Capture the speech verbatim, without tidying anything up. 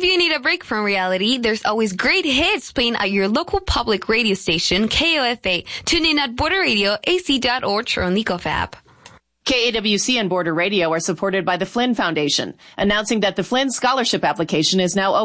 you need a break from reality, there's always great hits playing at your local public radio station, K O F A. Tune in at border radio a c dot org or on the Gov app. K A W C and Border Radio are supported by the Flynn Foundation, announcing that the Flynn Scholarship application is now open.